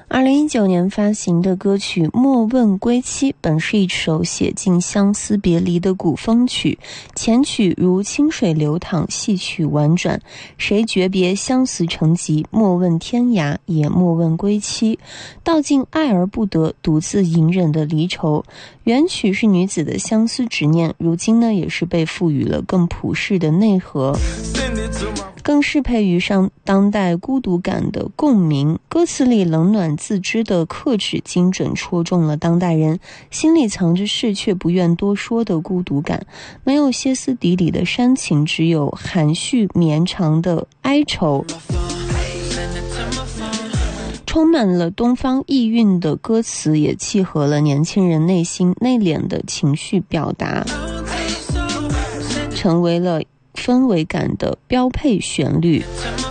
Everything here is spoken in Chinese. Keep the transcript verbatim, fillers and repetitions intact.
二零一九年发行的歌曲《莫问归期》本是一首写尽相思别离的古风曲，前曲如清水流淌，戏曲婉转，谁诀别相思成疾，莫问天涯也莫问归期，道尽爱而不得，独自隐忍的离愁。原曲是女子的相思执念，如今呢也是被赋予了更普世的内核，更适配于上当代孤独感的共鸣。歌词里冷暖自知的克制，精准戳中了当代人心里藏着事却不愿多说的孤独感。没有歇斯底里的煽情，只有含蓄绵长的哀愁。充满了东方意蕴的歌词，也契合了年轻人内心内敛的情绪表达，成为了氛围感的标配旋律。